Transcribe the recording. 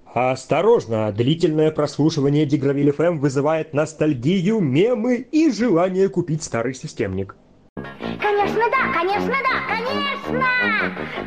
Осторожно, длительное прослушивание Дигровиль ФМ вызывает ностальгию, мемы и желание купить старый системник. Конечно, да, конечно, да, конечно!